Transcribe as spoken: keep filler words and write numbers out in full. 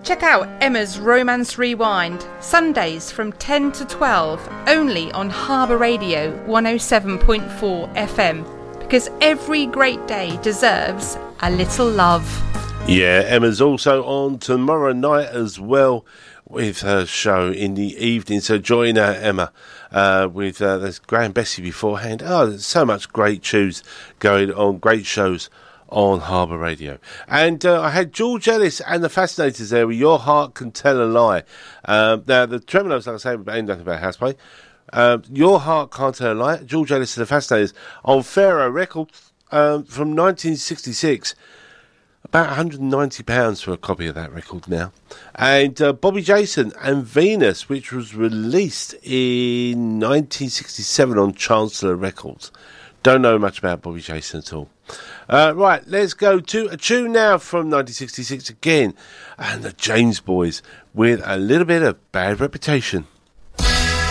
Check out Emma's Romance Rewind, Sundays from ten to twelve, only on Harbour Radio one oh seven point four F M, because every great day deserves a little love. Yeah, Emma's also on tomorrow night as well with her show in the evening, so join her, Emma, uh, with uh, there's Graham Bessie beforehand. Oh, there's so much great tunes going on, great shows on Harbour Radio. And uh, I had George Ellis and the Fascinators there with Your Heart Can Tell a Lie. Um, now, the Tremolos, like I say, ain't nothing about houseplay. Um, Your Heart Can't Tell a Lie, George Ellis and the Fascinators on Pharaoh Records um, from nineteen sixty-six. About one hundred ninety pounds for a copy of that record now. And uh, Bobby Jason and Venus, which was released in nineteen sixty-seven on Chancellor Records. Don't know much about Bobby Jason at all. Uh, right, let's go to a tune now from nineteen sixty-six again. And the James Boys with a little bit of Bad Reputation.